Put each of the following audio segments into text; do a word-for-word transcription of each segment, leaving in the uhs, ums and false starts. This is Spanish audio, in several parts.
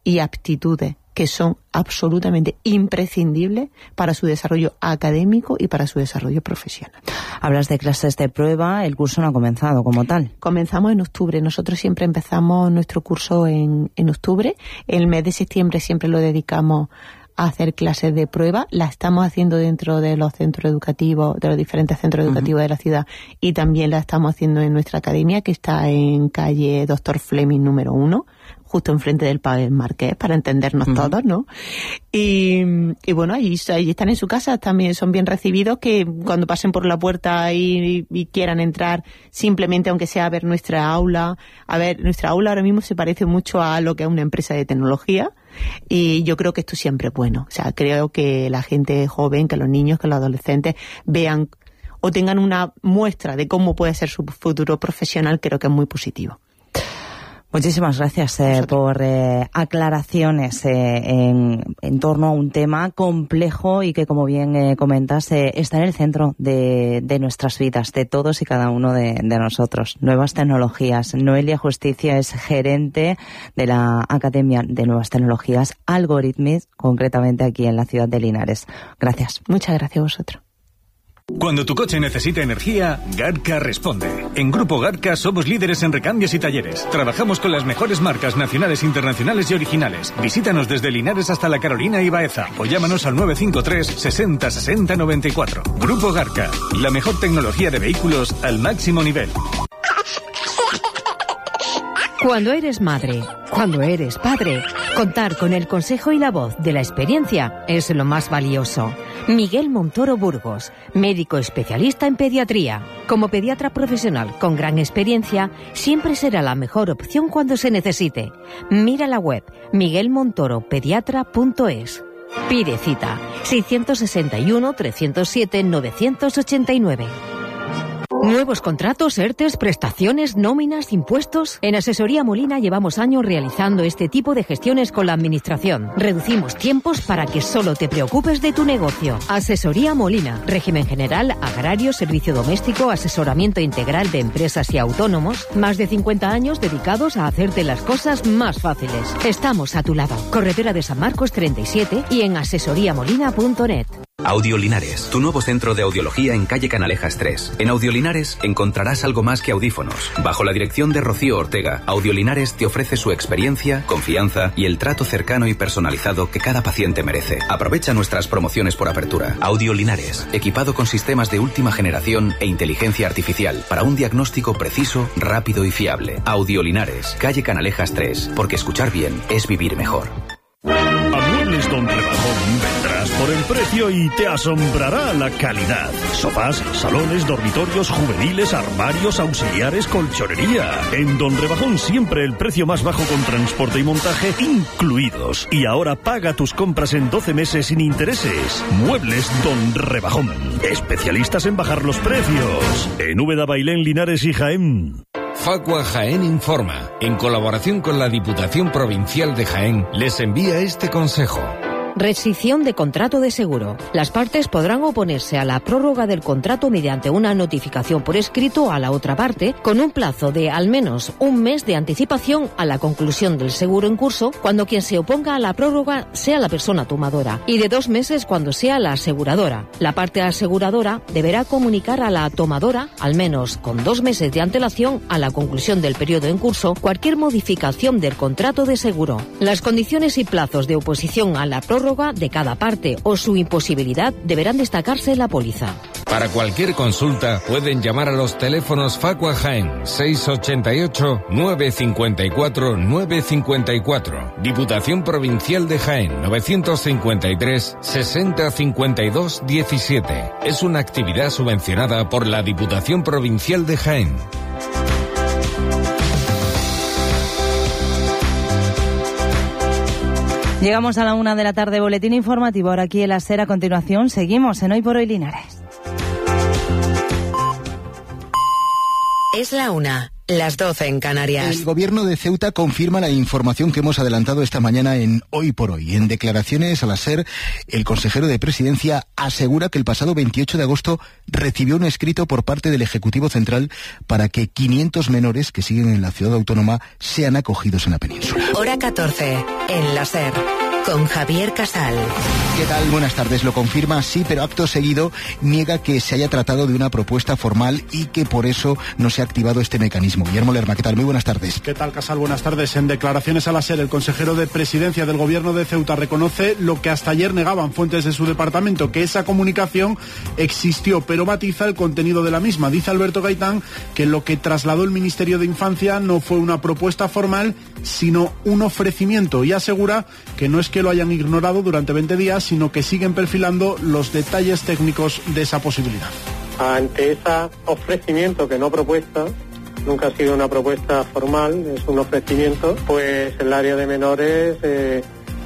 y aptitudes que son absolutamente imprescindibles para su desarrollo académico y para su desarrollo profesional. Hablas de clases de prueba, el curso no ha comenzado como tal. Comenzamos en octubre, nosotros siempre empezamos nuestro curso en, en octubre, el mes de septiembre siempre lo dedicamos a hacer clases de prueba, las estamos haciendo dentro de los centros educativos, de los diferentes centros educativos uh-huh. de la ciudad, y también la estamos haciendo en nuestra academia, que está en calle Doctor Fleming número uno, justo enfrente del Pabellón Marqués, para entendernos uh-huh. todos, ¿no? Y, y bueno, allí, allí están en su casa, también son bien recibidos, que cuando pasen por la puerta y, y quieran entrar, simplemente aunque sea a ver nuestra aula, a ver, nuestra aula ahora mismo se parece mucho a lo que es una empresa de tecnología, y yo creo que esto siempre es bueno. O sea, creo que la gente joven, que los niños, que los adolescentes vean o tengan una muestra de cómo puede ser su futuro profesional, creo que es muy positivo. Muchísimas gracias eh, por eh, aclaraciones eh, en, en torno a un tema complejo y que, como bien eh, comentas, eh, está en el centro de, de nuestras vidas, de todos y cada uno de, de nosotros. Nuevas tecnologías. Noelia Justicia es gerente de la Academia de Nuevas Tecnologías Algorithmic, concretamente aquí en la ciudad de Linares. Gracias. Muchas gracias a vosotros. Cuando tu coche necesita energía, Garca responde. En Grupo Garca somos líderes en recambios y talleres. Trabajamos con las mejores marcas nacionales, internacionales y originales. Visítanos desde Linares hasta La Carolina y Baeza o llámanos al nueve cinco tres sesenta sesenta noventa y cuatro. Grupo Garca, la mejor tecnología de vehículos al máximo nivel. Cuando eres madre, cuando eres padre, contar con el consejo y la voz de la experiencia es lo más valioso. Miguel Montoro Burgos, médico especialista en pediatría. Como pediatra profesional con gran experiencia, siempre será la mejor opción cuando se necesite. Mira la web miguel montoro pediatra punto es. Pide cita seiscientos sesenta y uno, trescientos siete, novecientos ochenta y nueve. Nuevos contratos, ERTES, prestaciones, nóminas, impuestos. En Asesoría Molina llevamos años realizando este tipo de gestiones con la Administración. Reducimos tiempos para que solo te preocupes de tu negocio. Asesoría Molina. Régimen general, agrario, servicio doméstico, asesoramiento integral de empresas y autónomos. Más de cincuenta años dedicados a hacerte las cosas más fáciles. Estamos a tu lado. Carretera de San Marcos treinta y siete y en asesoría molina punto net. Audio Linares, tu nuevo centro de audiología en calle Canalejas tres. En Audio Linares encontrarás algo más que audífonos. Bajo la dirección de Rocío Ortega, Audio Linares te ofrece su experiencia, confianza y el trato cercano y personalizado que cada paciente merece. Aprovecha nuestras promociones por apertura. Audio Linares, equipado con sistemas de última generación e inteligencia artificial para un diagnóstico preciso, rápido y fiable. Audio Linares, calle Canalejas tres, porque escuchar bien es vivir mejor. A Muebles Don Rebajón vendrás por el precio y te asombrará la calidad. Sofás, salones, dormitorios, juveniles, armarios, auxiliares, colchonería. En Don Rebajón siempre el precio más bajo con transporte y montaje incluidos. Y ahora paga tus compras en doce meses sin intereses. Muebles Don Rebajón. Especialistas en bajar los precios. En Úbeda, Bailén, Linares y Jaén. Facua Jaén Informa, en colaboración con la Diputación Provincial de Jaén, les envía este consejo. Rescisión de contrato de seguro. Las partes podrán oponerse a la prórroga del contrato mediante una notificación por escrito a la otra parte con un plazo de al menos un mes de anticipación a la conclusión del seguro en curso cuando quien se oponga a la prórroga sea la persona tomadora y de dos meses cuando sea la aseguradora. La parte aseguradora deberá comunicar a la tomadora, al menos con dos meses de antelación a la conclusión del periodo en curso, cualquier modificación del contrato de seguro. Las condiciones y plazos de oposición a la prórroga de cada parte o su imposibilidad deberán destacarse en la póliza. Para cualquier consulta pueden llamar a los teléfonos Facua Jaén seis ochenta y ocho, nueve cincuenta y cuatro, nueve cincuenta y cuatro, Diputación Provincial de Jaén novecientos cincuenta y tres, sesenta cincuenta y dos, diecisiete. Es una actividad subvencionada por la Diputación Provincial de Jaén. Llegamos a la una de la tarde, boletín informativo. Ahora aquí en la SER. A continuación seguimos en Hoy por Hoy Linares. Es la una. las doce en Canarias. El gobierno de Ceuta confirma la información que hemos adelantado esta mañana en Hoy por Hoy. En declaraciones a la SER, el consejero de Presidencia asegura que el pasado veintiocho de agosto recibió un escrito por parte del Ejecutivo Central para que quinientos menores que siguen en la ciudad autónoma sean acogidos en la península. Hora catorce, en la SER, con Javier Casal. ¿Qué tal? Buenas tardes. Lo confirma, sí, pero acto seguido niega que se haya tratado de una propuesta formal y que por eso no se ha activado este mecanismo. Guillermo Lerma, ¿qué tal? Muy buenas tardes. ¿Qué tal, Casal? Buenas tardes. En declaraciones a la SER, el consejero de Presidencia del Gobierno de Ceuta reconoce lo que hasta ayer negaban fuentes de su departamento, que esa comunicación existió, pero matiza el contenido de la misma. Dice Alberto Gaitán que lo que trasladó el Ministerio de Infancia no fue una propuesta formal, sino un ofrecimiento, y asegura que no es que lo hayan ignorado durante veinte días, sino que siguen perfilando los detalles técnicos de esa posibilidad. Ante ese ofrecimiento, que no propuesta, nunca ha sido una propuesta formal, es un ofrecimiento, pues el área de menores eh,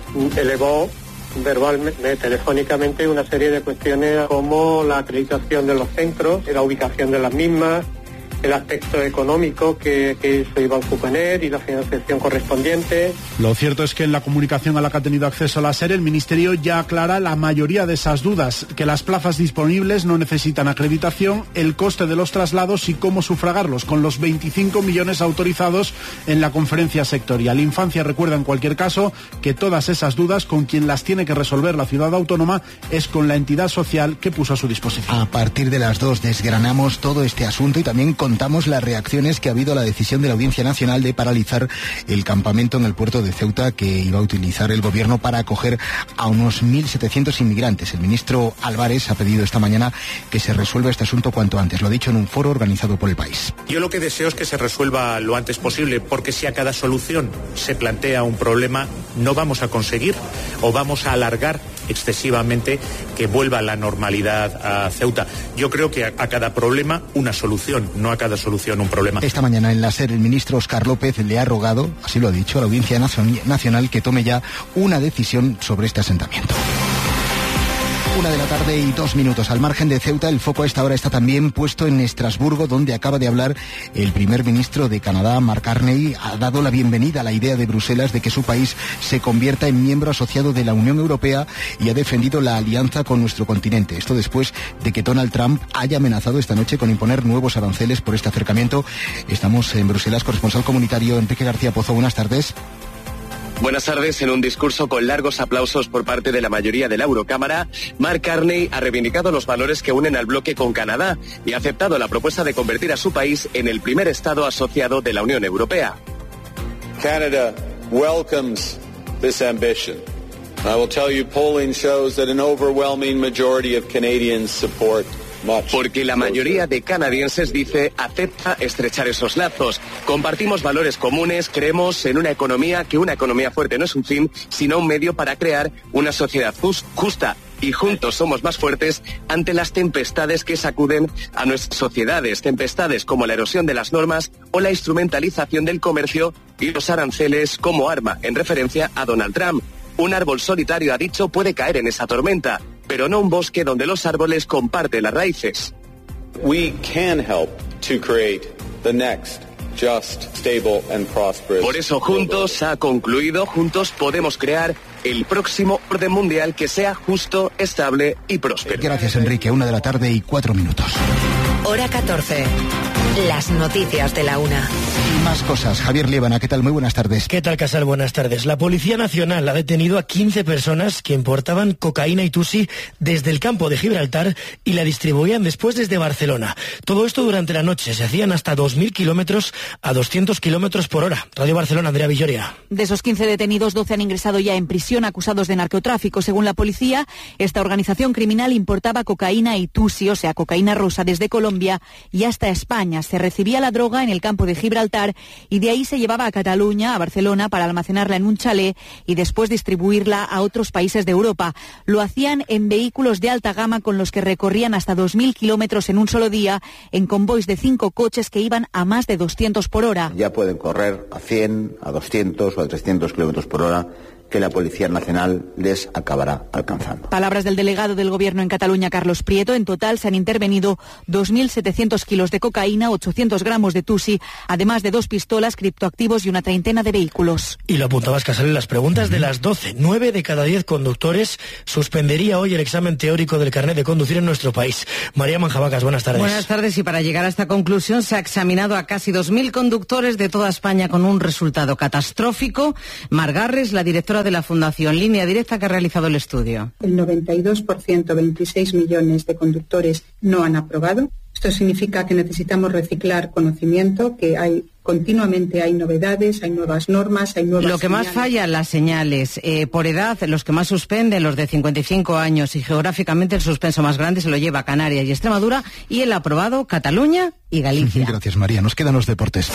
elevó verbalmente, telefónicamente, una serie de cuestiones como la acreditación de los centros, la ubicación de las mismas, el aspecto económico que, que eso iba a suponer y la financiación correspondiente. Lo cierto es que en la comunicación a la que ha tenido acceso la SER, el Ministerio ya aclara la mayoría de esas dudas, que las plazas disponibles no necesitan acreditación, el coste de los traslados y cómo sufragarlos, con los veinticinco millones autorizados en la conferencia sectorial. Infancia recuerda en cualquier caso que todas esas dudas, con quien las tiene que resolver la ciudad autónoma, es con la entidad social que puso a su disposición. A partir de las dos desgranamos todo este asunto y también con contamos las reacciones que ha habido a la decisión de la Audiencia Nacional de paralizar el campamento en el puerto de Ceuta que iba a utilizar el gobierno para acoger a unos mil setecientos inmigrantes. El ministro Álvarez ha pedido esta mañana que se resuelva este asunto cuanto antes. Lo ha dicho en un foro organizado por El País. Yo lo que deseo es que se resuelva lo antes posible, porque si a cada solución se plantea un problema, no vamos a conseguir o vamos a alargar excesivamente que vuelva la normalidad a Ceuta. Yo creo que a, a cada problema una solución, no a cada solución un problema. Esta mañana en la SER el ministro Óscar López le ha rogado, así lo ha dicho, a la Audiencia Nacional que tome ya una decisión sobre este asentamiento. Una de la tarde y dos minutos. Al margen de Ceuta, el foco a esta hora está también puesto en Estrasburgo, donde acaba de hablar el primer ministro de Canadá, Mark Carney. Ha dado la bienvenida a la idea de Bruselas de que su país se convierta en miembro asociado de la Unión Europea y ha defendido la alianza con nuestro continente. Esto después de que Donald Trump haya amenazado esta noche con imponer nuevos aranceles por este acercamiento. Estamos en Bruselas. Corresponsal comunitario Enrique García Pozo, buenas tardes. Buenas tardes. En un discurso con largos aplausos por parte de la mayoría de la Eurocámara, Mark Carney ha reivindicado los valores que unen al bloque con Canadá y ha aceptado la propuesta de convertir a su país en el primer Estado asociado de la Unión Europea. Canada welcomes this ambition. I will tell you, polling shows that an overwhelming majority of Canadians support. Porque la mayoría de canadienses, dice, acepta estrechar esos lazos. Compartimos valores comunes, creemos en una economía, que una economía fuerte no es un fin, sino un medio para crear una sociedad just, justa. Y juntos somos más fuertes ante las tempestades que sacuden a nuestras sociedades. Tempestades como la erosión de las normas o la instrumentalización del comercio y los aranceles como arma, en referencia a Donald Trump. Un árbol solitario, ha dicho, puede caer en esa tormenta, pero no un bosque donde los árboles comparten las raíces. We can help to create the next just, stable and prosperous. Por eso juntos, ha concluido, juntos podemos crear el próximo orden mundial que sea justo, estable y próspero. Gracias, Enrique. Una de la tarde y cuatro minutos. Hora catorce. Las noticias de la una. Y más cosas. Javier Liébana, ¿qué tal? Muy buenas tardes. ¿Qué tal, Casal? Buenas tardes. La Policía Nacional ha detenido a quince personas que importaban cocaína y tusi desde el campo de Gibraltar y la distribuían después desde Barcelona. Todo esto durante la noche. Se hacían hasta dos mil kilómetros a doscientos kilómetros por hora. Radio Barcelona, Andrea Villoria. De esos quince detenidos, doce han ingresado ya en prisión acusados de narcotráfico. Según la policía, esta organización criminal importaba cocaína y tusi, o sea, cocaína rosa, desde Colombia y hasta España. Se recibía la droga en el campo de Gibraltar y de ahí se llevaba a Cataluña, a Barcelona, para almacenarla en un chalet y después distribuirla a otros países de Europa. Lo hacían en vehículos de alta gama con los que recorrían hasta dos mil kilómetros en un solo día, en convoys de cinco coches que iban a más de doscientos por hora. Ya pueden correr a cien, a doscientos o a trescientos kilómetros por hora, que la Policía Nacional les acabará alcanzando. Palabras del delegado del Gobierno en Cataluña, Carlos Prieto. En total se han intervenido dos mil setecientos kilos de cocaína, ochocientos gramos de tusi, además de dos pistolas, criptoactivos y una treintena de vehículos. Y lo apuntabas, Casal, en las preguntas de las doce. Nueve de cada diez conductores suspendería hoy el examen teórico del carnet de conducir en nuestro país. María Manjabacas, buenas tardes. Buenas tardes, y para llegar a esta conclusión se ha examinado a casi dos mil conductores de toda España con un resultado catastrófico. Margarres, la directora de la Fundación Línea Directa, que ha realizado el estudio. El noventa y dos por ciento, veintiséis millones de conductores no han aprobado. Esto significa que necesitamos reciclar conocimiento, que hay continuamente hay novedades, hay nuevas normas, hay nuevas Lo que más señales. falla, las señales. Eh, por edad, los que más suspenden, los de cincuenta y cinco años, y geográficamente el suspenso más grande se lo lleva Canarias y Extremadura, y el aprobado Cataluña y Galicia. Gracias, María. Nos quedan los deportes.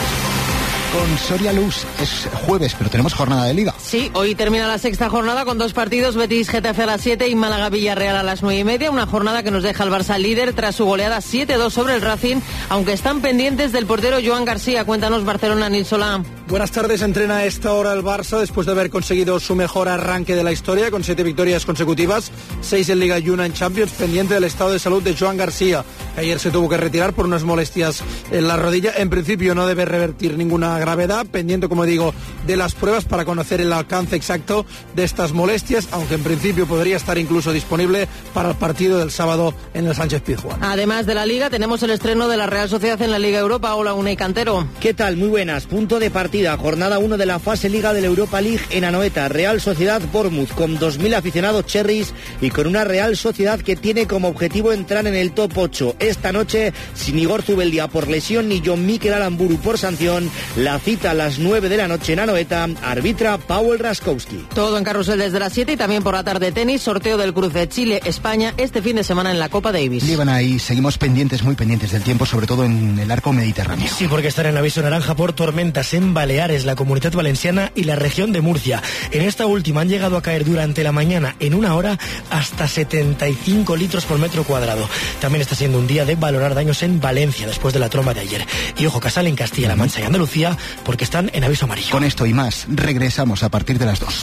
Con Soria Luz es jueves, pero tenemos jornada de Liga. Sí, hoy termina la sexta jornada con dos partidos, Betis Getafe a las siete y Málaga Villarreal a las nueve y media. Una jornada que nos deja al Barça líder tras su goleada siete dos sobre el Racing, aunque están pendientes del portero Joan García. Cuéntanos, Barcelona, Nil Solá. Buenas tardes. Entrena a esta hora el Barça después de haber conseguido su mejor arranque de la historia con siete victorias consecutivas, seis en Liga y una en Champions, pendiente del estado de salud de Joan García, que ayer se tuvo que retirar por unas molestias en la rodilla. En principio no debe revertir ninguna gravedad, pendiente, como digo, de las pruebas para conocer el alcance exacto de estas molestias, aunque en principio podría estar incluso disponible para el partido del sábado en el Sánchez Pizjuán. Además de la Liga, tenemos el estreno de la Real Sociedad en la Liga Europa. Hola, Unai Cantero. ¿Qué tal? Muy buenas. Punto de partida, jornada uno de la fase Liga de la Europa League en Anoeta. Real Sociedad Bournemouth con dos mil aficionados cherries y con una Real Sociedad que tiene como objetivo entrar en el top ocho. Esta noche, sin Igor Zubeldia por lesión ni John Mikel Aramburu por sanción, la cita a las nueve de la noche en Anoeta, arbitra Paweł Raskowski. Todo en carrusel desde las siete y también por la tarde tenis, sorteo del cruce Chile-España este fin de semana en la Copa Davis. Líbana, y seguimos pendientes, muy pendientes del tiempo, sobre todo en el arco mediterráneo. Sí, porque están en aviso naranja por tormentas en Baleares, la Comunidad Valenciana y la región de Murcia. En esta última han llegado a caer durante la mañana, en una hora, hasta setenta y cinco litros por metro cuadrado. También está siendo un día de valorar daños en Valencia después de la tromba de ayer. Y ojo, Casal, en Castilla-La Mancha y Andalucía, porque están en aviso amarillo. Con esto y más, regresamos a partir de las dos.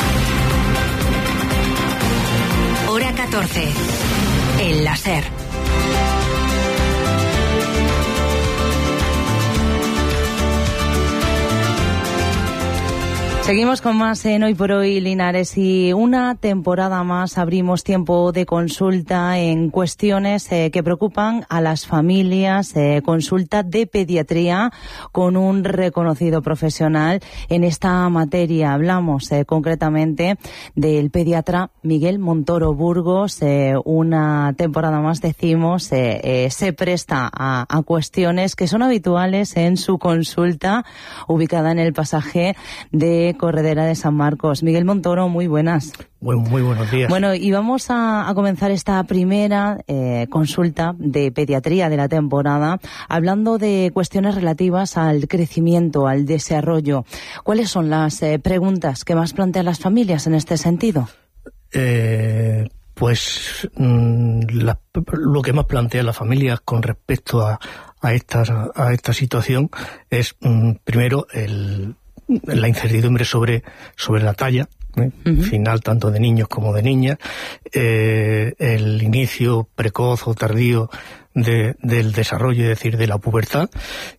Hora catorce. El láser. Seguimos con más en Hoy por Hoy, Linares, y una temporada más abrimos tiempo de consulta en cuestiones eh, que preocupan a las familias, eh, consulta de pediatría con un reconocido profesional en esta materia. Hablamos eh, concretamente del pediatra Miguel Montoro Burgos. Eh, una temporada más, decimos, eh, eh, se presta a, a cuestiones que son habituales en su consulta, ubicada en el pasaje de Corredera de San Marcos. Miguel Montoro, muy buenas. Muy, muy buenos días. Bueno, y vamos a, a comenzar esta primera eh, consulta de pediatría de la temporada hablando de cuestiones relativas al crecimiento, al desarrollo. ¿Cuáles son las eh, preguntas que más plantean las familias en este sentido? Eh, pues mmm, la, lo que más plantean las familias con respecto a, a, esta, a esta situación es mmm, primero el la incertidumbre sobre, sobre la talla, ¿eh? Uh-huh. Final tanto de niños como de niñas, eh, el inicio precoz o tardío de, del desarrollo, es decir, de la pubertad,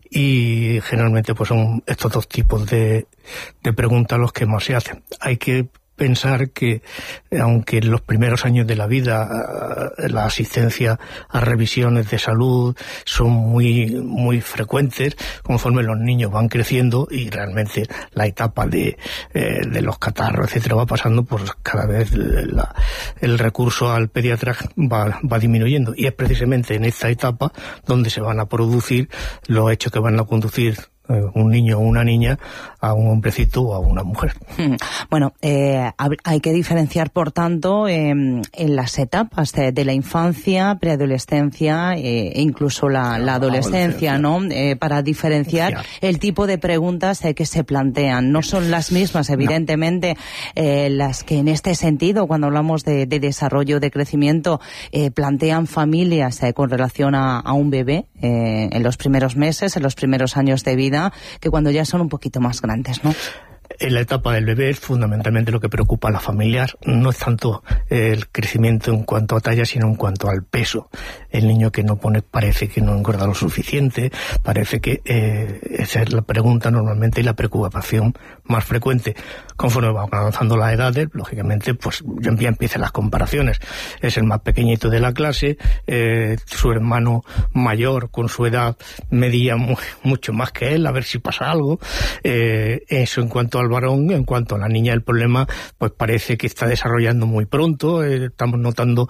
y generalmente pues son estos dos tipos de, de preguntas los que más se hacen. Hay que pensar que, aunque en los primeros años de la vida la asistencia a revisiones de salud son muy muy frecuentes, conforme los niños van creciendo y realmente la etapa de, eh, de los catarros, etcétera, va pasando, pues cada vez la, el recurso al pediatra va, va disminuyendo. Y es precisamente en esta etapa donde se van a producir los hechos que van a conducir un niño o una niña a un hombrecito o a una mujer. Bueno, eh, hay que diferenciar, por tanto, eh, en las etapas de, de la infancia, preadolescencia eh, e incluso la, la adolescencia, ¿no? Eh, para diferenciar el tipo de preguntas eh, que se plantean. No son las mismas, evidentemente, eh, las que en este sentido, cuando hablamos de, de desarrollo, de crecimiento, eh, plantean familias eh, con relación a, a un bebé eh, en los primeros meses, en los primeros años de vida, que cuando ya son un poquito más grandes, ¿no? en la etapa del bebé, fundamentalmente lo que preocupa a las familias no es tanto el crecimiento en cuanto a talla, sino en cuanto al peso. El niño que no pone, parece que no engorda lo suficiente, parece que eh, esa es la pregunta normalmente y la preocupación más frecuente. Conforme van avanzando las edades, lógicamente, pues ya empiezan las comparaciones. Es el más pequeñito de la clase, eh, su hermano mayor con su edad medía mu mucho más que él, a ver si pasa algo. Eh, eso en cuanto al varón. En cuanto a la niña, el problema pues parece que está desarrollando muy pronto. Eh, estamos notando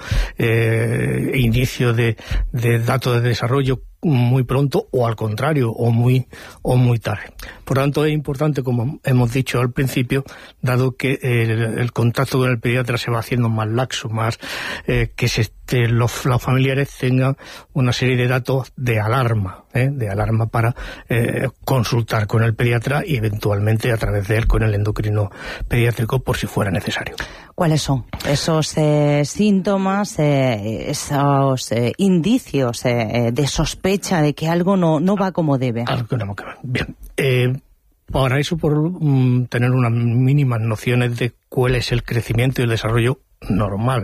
eh, indicios de, de datos de desarrollo muy pronto, o al contrario, o muy o muy tarde. Por tanto, es importante, como hemos dicho al principio, dado que el, el contacto con el pediatra se va haciendo más laxo, más eh, que se, este, los, los familiares tengan una serie de datos de alarma, ¿eh? de alarma para eh, consultar con el pediatra y eventualmente a través de él con el endocrino pediátrico por si fuera necesario. ¿Cuáles son esos eh, síntomas, eh, esos eh, indicios eh, de sospecha de que algo no, no va como debe? Algo no va. Bien. Eh, para eso, por um, tener unas mínimas nociones de cuál es el crecimiento y el desarrollo normal.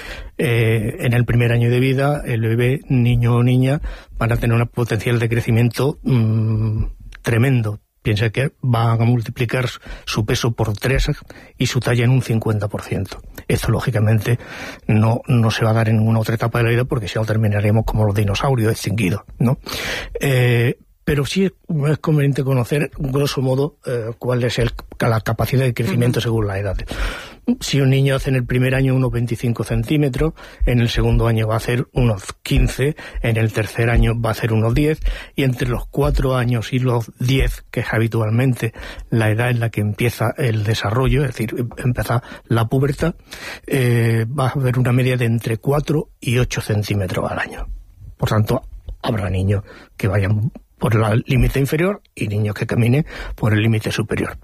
Eh, en el primer año de vida, el bebé, niño o niña, van a tener un potencial de crecimiento um, tremendo. Piensa que van a multiplicar su peso por tres y su talla en un cincuenta por ciento. Esto, lógicamente, no, no se va a dar en ninguna otra etapa de la vida, porque si no terminaremos como los dinosaurios extinguidos, ¿no? Eh, pero sí es conveniente conocer, grosso modo, eh, cuál es el, la capacidad de crecimiento uh-huh. según la edad. Si un niño hace en el primer año unos veinticinco centímetros, en el segundo año va a hacer unos quince, en el tercer año va a hacer unos diez, y entre los cuatro años y los diez, que es habitualmente la edad en la que empieza el desarrollo, es decir, empieza la pubertad, eh, va a haber una media de entre cuatro y ocho centímetros al año. Por tanto, habrá niños que vayan por el límite inferior y niños que caminen por el límite superior.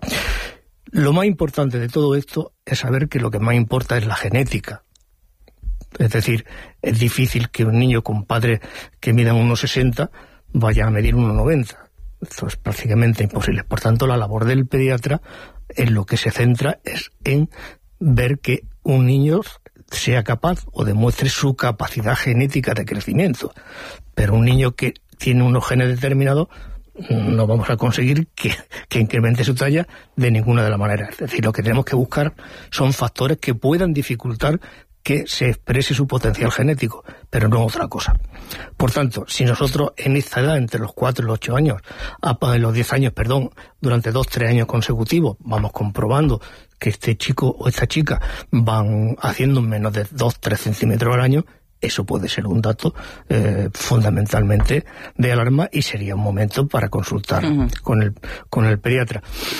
Lo más importante de todo esto es saber que lo que más importa es la genética. Es decir, es difícil que un niño con padres que midan uno sesenta vaya a medir uno noventa. Esto es prácticamente imposible. Por tanto, la labor del pediatra en lo que se centra es en ver que un niño sea capaz o demuestre su capacidad genética de crecimiento. Pero un niño que tiene unos genes determinados, no vamos a conseguir que, que incremente su talla de ninguna de las maneras. Es decir, lo que tenemos que buscar son factores que puedan dificultar que se exprese su potencial genético, pero no otra cosa. Por tanto, si nosotros en esta edad, entre los cuatro y los ocho años, a los diez años, perdón, durante dos, tres años consecutivos, vamos comprobando que este chico o esta chica van haciendo menos de dos, tres centímetros al año, eso puede ser un dato eh, fundamentalmente de alarma y sería un momento para consultar uh-huh. con el con el pediatra.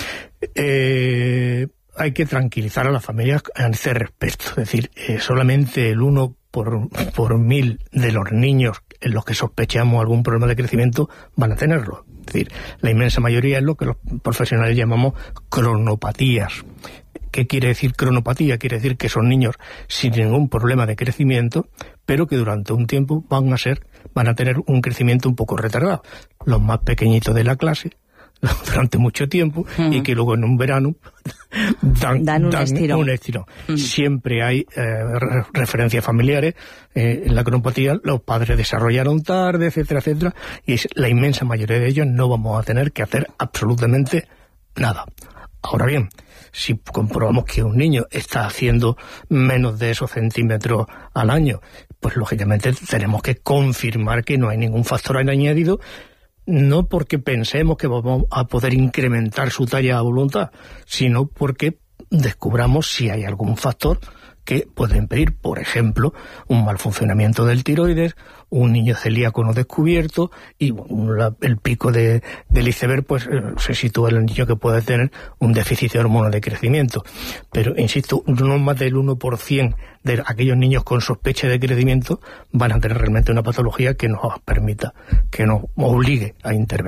Eh, hay que tranquilizar a las familias a ese respecto. Es decir, eh, solamente el uno por, por mil de los niños en los que sospechamos algún problema de crecimiento van a tenerlo. Es decir, la inmensa mayoría es lo que los profesionales llamamos cronopatías. ¿Qué quiere decir cronopatía? Quiere decir que son niños sin ningún problema de crecimiento, pero que durante un tiempo van a ser, van a tener un crecimiento un poco retardado. Los más pequeñitos de la clase, durante mucho tiempo, uh-huh. y que luego en un verano dan, dan un dan estirón. Un estirón. Uh-huh. Siempre hay eh, re- referencias familiares. Eh, en la cronopatía los padres desarrollaron tarde, etcétera, etcétera, y es, la inmensa mayoría de ellos no vamos a tener que hacer absolutamente nada. Ahora bien, si comprobamos que un niño está haciendo menos de esos centímetros al año, pues lógicamente tenemos que confirmar que no hay ningún factor añadido, no porque pensemos que vamos a poder incrementar su talla a voluntad, sino porque descubramos si hay algún factor que puede impedir, por ejemplo, un mal funcionamiento del tiroides, un niño celíaco no descubierto y la, el pico de, del iceberg pues eh, se sitúa en el niño que puede tener un déficit de hormona de crecimiento. Pero, insisto, no más del uno por ciento de aquellos niños con sospecha de crecimiento van a tener realmente una patología que nos permita, que nos obligue a intervenir.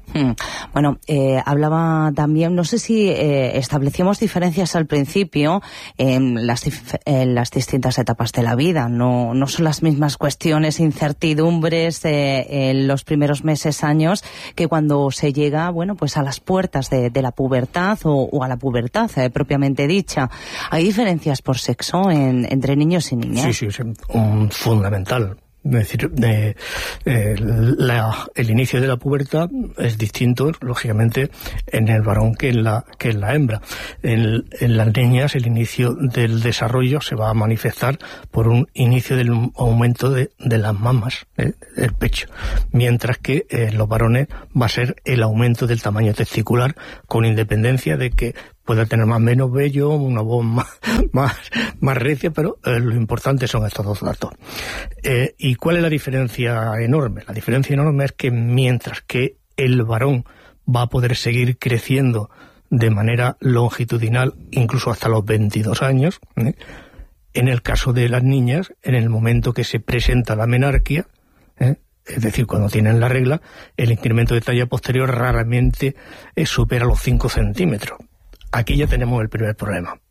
Hmm. Bueno, eh, hablaba también, no sé si eh, establecíamos diferencias al principio en las, en las distintas etapas de la vida. No, no son las mismas cuestiones, incertidumbres eh, en los primeros meses, años, que cuando se llega, bueno, pues a las puertas de, de la pubertad o, o a la pubertad eh, propiamente dicha. ¿Hay diferencias por sexo en, entre niños y niñas? Sí, sí, sí, un fundamental. Es decir, eh, eh, la, el inicio de la pubertad es distinto, lógicamente, en el varón que en la, que en la hembra. En, en las niñas, el inicio del desarrollo se va a manifestar por un inicio del aumento de, de las mamas, eh, del pecho, mientras que en eh, los varones va a ser el aumento del tamaño testicular, con independencia de que puede tener más o menos vello, una voz más, más, más recia, pero eh, lo importante son estos dos datos. Eh, ¿Y cuál es la diferencia enorme? La diferencia enorme es que mientras que el varón va a poder seguir creciendo de manera longitudinal, incluso hasta los veintidós años, ¿eh? En el caso de las niñas, en el momento que se presenta la menarquia, ¿eh? es decir, cuando tienen la regla, el incremento de talla posterior raramente eh, supera los cinco centímetros. Aquí ya tenemos el primer problema.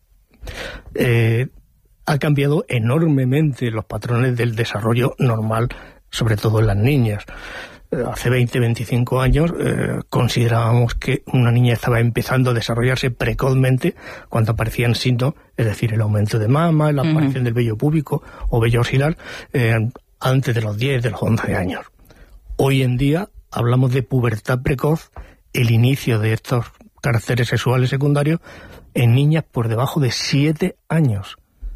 Eh, ha cambiado enormemente los patrones del desarrollo normal, sobre todo en las niñas. Eh, hace veinte, veinticinco años eh, considerábamos que una niña estaba empezando a desarrollarse precozmente cuando aparecían signos, es decir, el aumento de mama, la aparición uh-huh. del vello púbico o vello axilar, eh, antes de los diez, de los once años. Hoy en día hablamos de pubertad precoz, el inicio de estos caracteres sexuales secundarios en niñas por debajo de siete años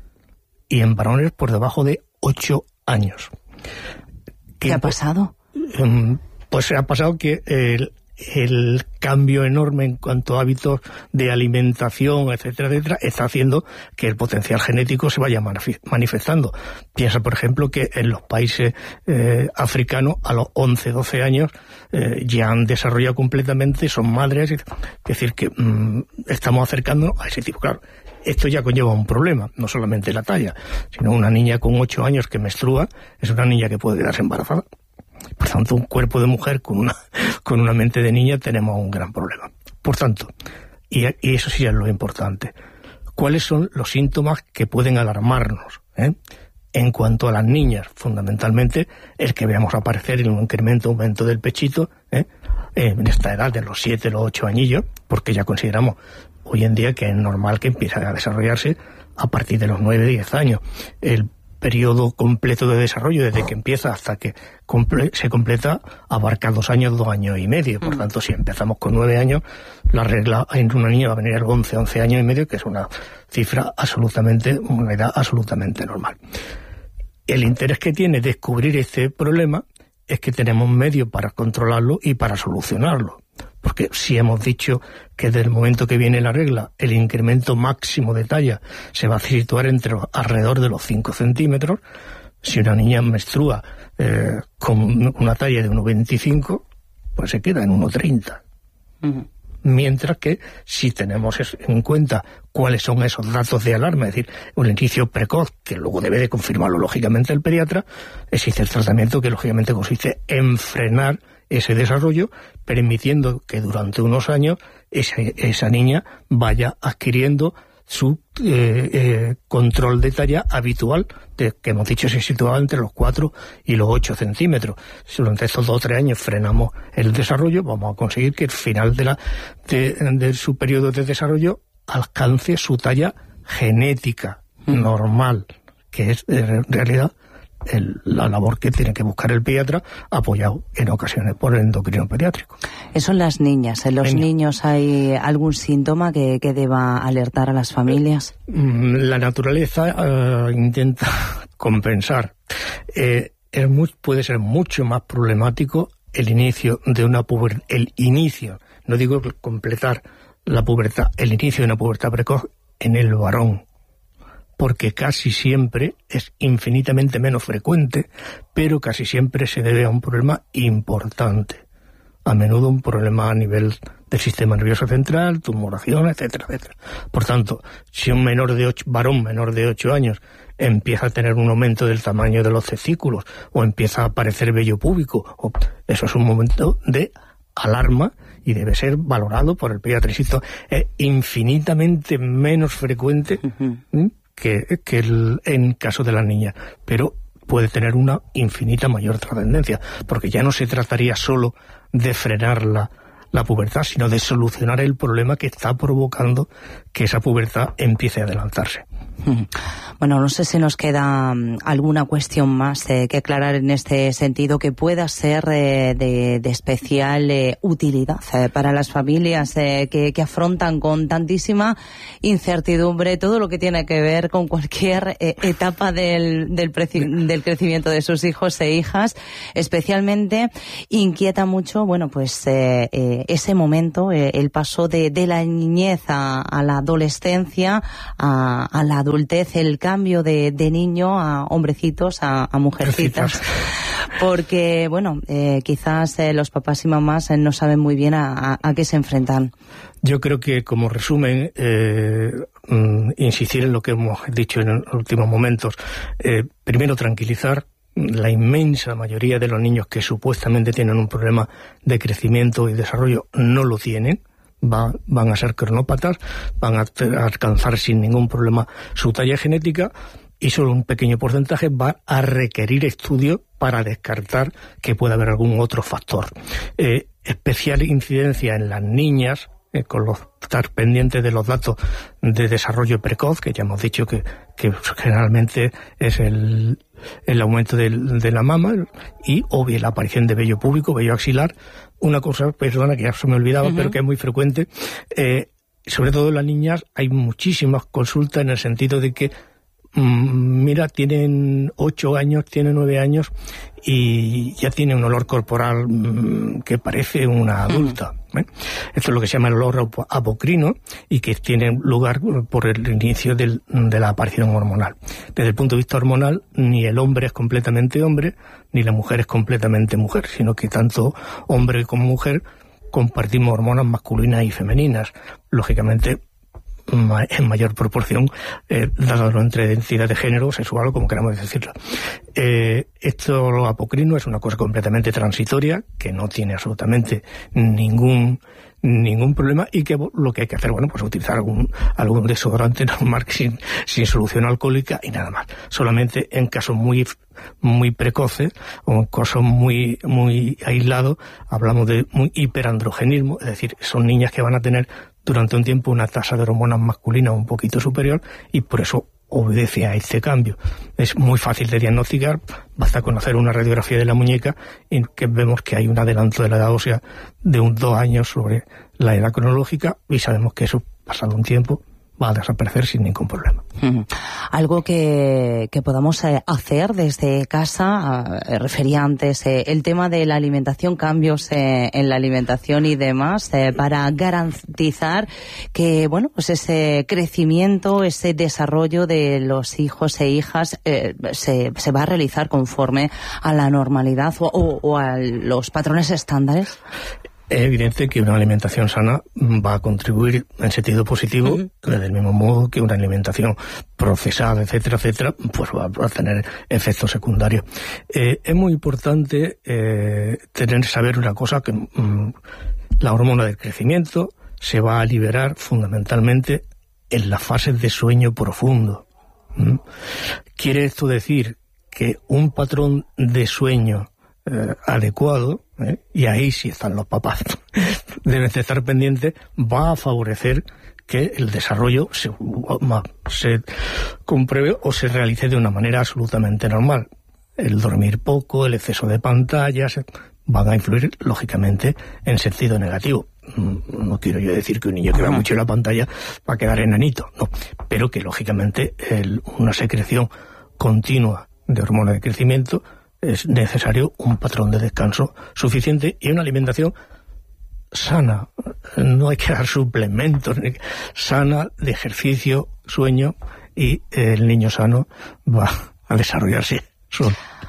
y en varones por debajo de ocho años. ¿Qué, ¿Qué ha pasado? Eh, pues ha pasado que el, el cambio enorme en cuanto a hábitos de alimentación, etcétera, etcétera, está haciendo que el potencial genético se vaya manifestando. Piensa, por ejemplo, que en los países eh, africanos, a los once, doce años, eh, ya han desarrollado completamente, son madres, es decir, que mmm, estamos acercándonos a ese tipo. Claro, esto ya conlleva un problema, no solamente la talla, sino una niña con ocho años que menstrua es una niña que puede quedarse embarazada. Por tanto, un cuerpo de mujer con una, con una mente de niña, tenemos un gran problema. Por tanto, y, y eso sí es lo importante, ¿cuáles son los síntomas que pueden alarmarnos? ¿eh? En cuanto a las niñas, fundamentalmente, el que veamos aparecer en un incremento, aumento del pechito, ¿eh? en esta edad de los siete, los ocho añillos, porque ya consideramos hoy en día que es normal que empiece a desarrollarse a partir de los nueve, diez años. El periodo completo de desarrollo, desde que empieza hasta que comple- se completa, abarca dos años, dos años y medio. Por tanto, si empezamos con nueve años, la regla en una niña va a venir a los once, once años y medio, que es una cifra absolutamente, una edad absolutamente normal. El interés que tiene descubrir este problema es que tenemos medios para controlarlo y para solucionarlo. Porque si hemos dicho que desde el momento que viene la regla, el incremento máximo de talla se va a situar entre los, alrededor de los cinco centímetros, si una niña menstrua eh, con una talla de uno veinticinco, pues se queda en uno treinta. Uh-huh. Mientras que si tenemos en cuenta cuáles son esos datos de alarma, es decir, un inicio precoz, que luego debe de confirmarlo lógicamente el pediatra, existe el tratamiento que lógicamente consiste en frenar ese desarrollo, permitiendo que durante unos años esa, esa niña vaya adquiriendo su eh, eh, control de talla habitual, de, que hemos dicho se situaba entre los cuatro y los ocho centímetros. Si durante estos dos o tres años frenamos el desarrollo, vamos a conseguir que el final de, la, de, de su periodo de desarrollo alcance su talla genética mm. normal, que es en realidad El, la labor que tiene que buscar el pediatra, apoyado en ocasiones por el endocrino pediátrico. Eso en las niñas. ¿En los Venga. niños hay algún síntoma que, que deba alertar a las familias? La naturaleza uh, intenta compensar. Eh, es muy, puede ser mucho más problemático el inicio de una pubertad, el inicio, no digo completar la pubertad, el inicio de una pubertad precoz en el varón, porque casi siempre es infinitamente menos frecuente, pero casi siempre se debe a un problema importante. A menudo un problema a nivel del sistema nervioso central, tumoración, etcétera, etcétera. Por tanto, si un menor de ocho, varón menor de ocho años empieza a tener un aumento del tamaño de los testículos o empieza a aparecer vello púbico, eso es un momento de alarma y debe ser valorado por el pediatra. Insisto, es infinitamente menos frecuente uh-huh. que, que el, en caso de las niñas, pero puede tener una infinita mayor trascendencia, porque ya no se trataría solo de frenar la, la pubertad, sino de solucionar el problema que está provocando que esa pubertad empiece a adelantarse. Bueno, no sé si nos queda um, alguna cuestión más eh, que aclarar en este sentido que pueda ser eh, de, de especial eh, utilidad eh, para las familias eh, que, que afrontan con tantísima incertidumbre todo lo que tiene que ver con cualquier eh, etapa del, del, preci- del crecimiento de sus hijos e hijas. Especialmente inquieta mucho, bueno, pues eh, eh, ese momento, eh, el paso de, de la niñez a, a la adolescencia, a, a la adultez, el cambio de, de niño a hombrecitos, a, a mujercitas, porque, bueno, eh, quizás eh, los papás y mamás eh, no saben muy bien a, a, a qué se enfrentan. Yo creo que, como resumen, eh, mm, insistir en lo que hemos dicho en los últimos momentos. Eh, primero, tranquilizar. La inmensa mayoría de los niños que supuestamente tienen un problema de crecimiento y desarrollo no lo tienen. Va, van a ser cronópatas, van a, a alcanzar sin ningún problema su talla genética, y solo un pequeño porcentaje va a requerir estudios para descartar que pueda haber algún otro factor. Eh, especial incidencia en las niñas, eh, con los estar pendientes de los datos de desarrollo precoz, que ya hemos dicho que, que generalmente es el, el aumento del, de la mama, y obvio la aparición de vello púbico, vello axilar. Una cosa, perdona, que ya se me olvidaba, uh-huh. pero que es muy frecuente, eh, sobre todo en las niñas hay muchísimas consultas en el sentido de que, mmm, mira, tienen ocho años, tienen nueve años y ya tiene un olor corporal mmm, que parece una adulta. Uh-huh. ¿eh? Esto es lo que se llama el olor apocrino y que tiene lugar por el inicio del, de la aparición hormonal. Desde el punto de vista hormonal, ni el hombre es completamente hombre, ni la mujer es completamente mujer, sino que tanto hombre como mujer compartimos hormonas masculinas y femeninas. Lógicamente, en mayor proporción, eh, dado nuestra identidad de género, sexual o como queramos decirlo. Eh, esto, lo apocrino, es una cosa completamente transitoria, que no tiene absolutamente ningún ningún problema, y que lo que hay que hacer, bueno, pues utilizar algún algún desodorante normal sin, sin solución alcohólica y nada más. Solamente en casos muy muy precoces o en casos muy muy aislados hablamos de muy hiperandrogenismo, es decir, son niñas que van a tener durante un tiempo una tasa de hormonas masculinas un poquito superior y por eso obedece a este cambio. Es muy fácil de diagnosticar, basta conocer una radiografía de la muñeca en que vemos que hay un adelanto de la edad ósea de un dos años sobre la edad cronológica y sabemos que eso, pasado un tiempo, va a desaparecer sin ningún problema. Uh-huh. Algo que, que podamos eh, hacer desde casa, eh, refería antes eh, el tema de la alimentación, cambios eh, en la alimentación y demás, eh, para garantizar que, bueno, pues ese crecimiento, ese desarrollo de los hijos e hijas eh, se, se va a realizar conforme a la normalidad o, o, o a los patrones estándares. Es evidente que una alimentación sana va a contribuir en sentido positivo, uh-huh. del mismo modo que una alimentación procesada, etcétera, etcétera, pues va a tener efectos secundarios. Eh, es muy importante eh, tener saber una cosa, que mmm, la hormona del crecimiento se va a liberar fundamentalmente en las fases de sueño profundo. ¿Mm? ¿Quiere esto decir que un patrón de sueño Eh, adecuado, eh, y ahí sí están los papás, deben estar pendientes, va a favorecer que el desarrollo se, se compruebe o se realice de una manera absolutamente normal? El dormir poco, el exceso de pantallas, van a influir, lógicamente, en sentido negativo. No quiero yo decir que un niño que va mucho en la pantalla va a quedar enanito, no, pero que, lógicamente, el, una secreción continua de hormona de crecimiento es necesario un patrón de descanso suficiente y una alimentación sana. No hay que dar suplementos, sana, de ejercicio, sueño, y el niño sano va a desarrollarse solo.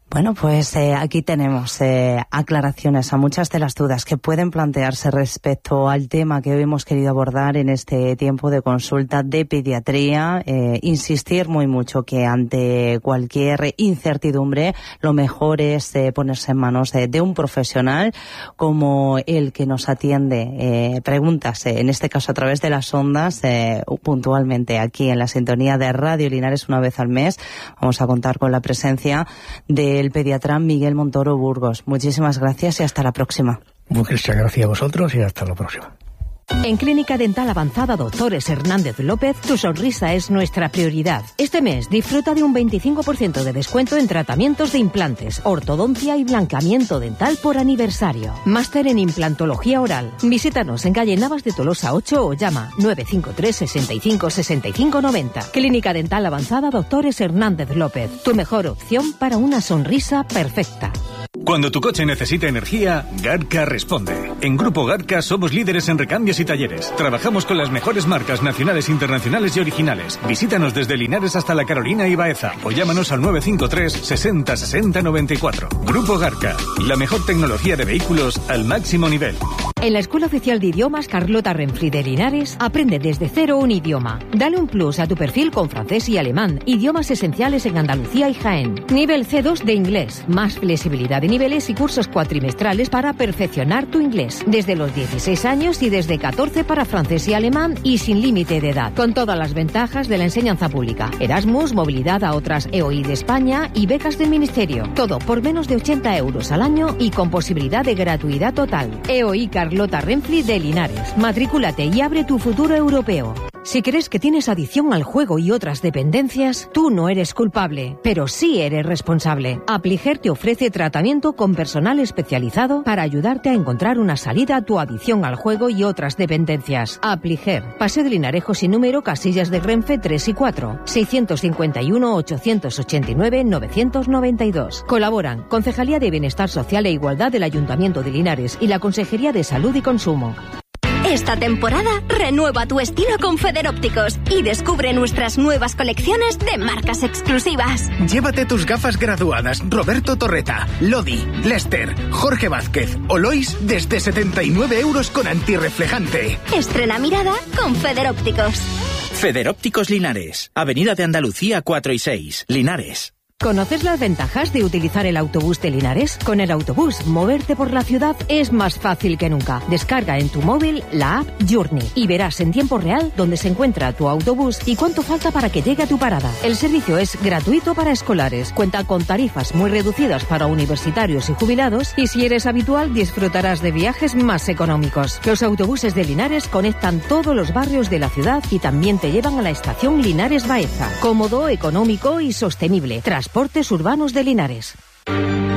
Bueno, pues eh, aquí tenemos eh, aclaraciones a muchas de las dudas que pueden plantearse respecto al tema que hoy hemos querido abordar en este tiempo de consulta de pediatría. Eh, insistir muy mucho que ante cualquier incertidumbre lo mejor es eh, ponerse en manos de, de un profesional como el que nos atiende eh, preguntas, eh, en este caso a través de las ondas, eh, puntualmente aquí en la sintonía de Radio Linares una vez al mes. Vamos a contar con la presencia de el pediatra Miguel Montoro Burgos. Muchísimas gracias y hasta la próxima. Muchas gracias a vosotros y hasta la próxima. En Clínica Dental Avanzada Doctores Hernández López, tu sonrisa es nuestra prioridad. Este mes disfruta de un veinticinco por ciento de descuento en tratamientos de implantes, ortodoncia y blanqueamiento dental por aniversario. Máster en implantología oral. Visítanos en calle Navas de Tolosa ocho o llama nueve cinco tres, sesenta y cinco, sesenta y cinco noventa. Clínica Dental Avanzada Doctores Hernández López, tu mejor opción para una sonrisa perfecta. Cuando tu coche necesita energía, Garca responde. En Grupo Garca somos líderes en recambios y talleres. Trabajamos con las mejores marcas nacionales, internacionales y originales. Visítanos desde Linares hasta La Carolina y Baeza o llámanos al nueve cinco tres, sesenta, sesenta, noventa y cuatro. Grupo Garca, la mejor tecnología de vehículos al máximo nivel. En la Escuela Oficial de Idiomas Carlota Renfri de Linares, aprende desde cero un idioma. Dale un plus a tu perfil con francés y alemán, idiomas esenciales en Andalucía y Jaén. Nivel C dos de inglés, más flexibilidad de niveles y cursos cuatrimestrales para perfeccionar tu inglés. Desde los dieciséis años y desde catorce para francés y alemán y sin límite de edad. Con todas las ventajas de la enseñanza pública. Erasmus, movilidad a otras E O I de España y becas del Ministerio. Todo por menos de ochenta euros al año y con posibilidad de gratuidad total. E O I Carlota Renfri de Linares. Matrículate y abre tu futuro europeo. Si crees que tienes adicción al juego y otras dependencias, tú no eres culpable, pero sí eres responsable. Apliger te ofrece tratamiento con personal especializado para ayudarte a encontrar una salida a tu adicción al juego y otras dependencias. Apliger, Paseo de Linarejo sin número, Casillas de Renfe tres y cuatro, seiscientos cincuenta y uno, ochocientos ochenta y nueve, novecientos noventa y dos. Colaboran Concejalía de Bienestar Social e Igualdad del Ayuntamiento de Linares y la Consejería de Salud y Consumo. Esta temporada renueva tu estilo con Federópticos y descubre nuestras nuevas colecciones de marcas exclusivas. Llévate tus gafas graduadas Roberto Torreta, Lodi, Lester, Jorge Vázquez o Lois desde setenta y nueve euros con antirreflejante. Estrena mirada con Federópticos. Federópticos Linares, Avenida de Andalucía cuatro y seis, Linares. ¿Conoces las ventajas de utilizar el autobús de Linares? Con el autobús, moverte por la ciudad es más fácil que nunca. Descarga en tu móvil la app Journey y verás en tiempo real dónde se encuentra tu autobús y cuánto falta para que llegue a tu parada. El servicio es gratuito para escolares, cuenta con tarifas muy reducidas para universitarios y jubilados y si eres habitual disfrutarás de viajes más económicos. Los autobuses de Linares conectan todos los barrios de la ciudad y también te llevan a la estación Linares Baeza. Cómodo, económico y sostenible. Transportes Urbanos de Linares.